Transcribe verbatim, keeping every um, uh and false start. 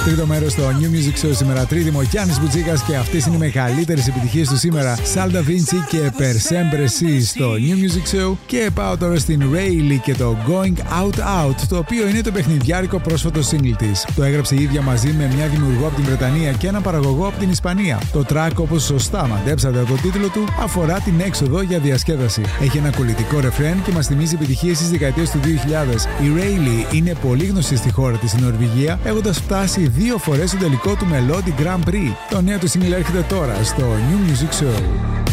Τρίτο μέρος στο New Music Show σήμερα. Τρίτιμο Γιάννης Μπουτσίκας και αυτές είναι οι μεγαλύτερες επιτυχίες του σήμερα. Salda Vinci και Per Sempre Si στο New Music Show. Και πάω τώρα στην Rayleigh και το Going Out Out, το οποίο είναι το παιχνιδιάρικο πρόσφατο single της. Το έγραψε η ίδια μαζί με μια δημιουργό από την Βρετανία και ένα παραγωγό από την Ισπανία. Το track, όπως σωστά μαντέψατε από το τίτλο του, αφορά την έξοδο για διασκέδαση. Έχει ένα κολλητικό ρεφρέν και μας θυμίζει επιτυχίες στις δεκαετίες του δύο χιλιάδες. Η Rayleigh είναι πολύ γνωστή στη χώρα της, στην Νορβηγία, έχοντας φτάσει δύο φορές στο τελικό του Melodi Grand Prix. Το νέο του single έρχεται τώρα στο New Music Show.